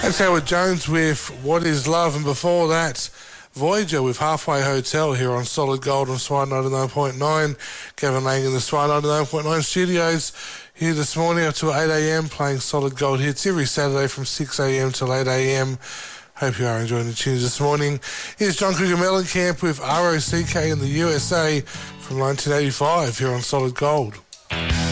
That's Howard Jones with What Is Love, and before that, Voyager with Halfway Hotel here on Solid Gold on Swan 99.9. Gavin Lang in the Swan 99.9 studios here this morning up to 8am playing Solid Gold hits every Saturday from 6am till 8am. Hope you are enjoying the tunes this morning. Here's John Cougar Mellencamp with ROCK in the USA from 1985 here on Solid Gold.